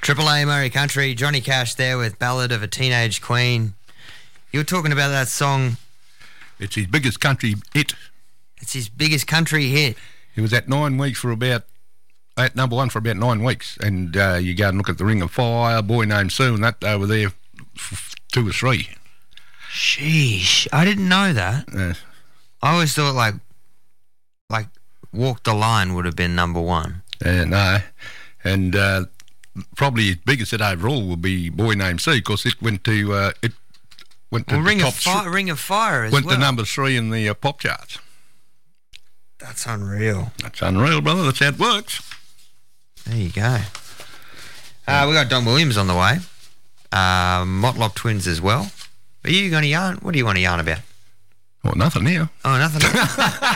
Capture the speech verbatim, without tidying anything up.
Triple A Murray Country, Johnny Cash there with Ballad of a Teenage Queen. You were talking about that song. It's his biggest country hit. It's his biggest country hit. He was at nine weeks for about, at number one for about nine weeks. And uh, you go and look at the Ring of Fire, Boy Named Sue, and that over there, f- two or three. Sheesh, I didn't know that. Uh, I always thought like, like Walk the Line would have been number one. Uh, no, and uh, probably his biggest hit overall will be Boy Named Sue, because it went to uh, it went to well, the Ring top of Fire, th- Ring of Fire as went well. to number three in the uh, pop charts. That's unreal. That's unreal, brother. That's how it works. There you go. Uh, we got Don Williams on the way. Uh, Motlop Twins as well. Are you going to yarn? What do you want to yarn about? Well, nothing here. Oh, nothing.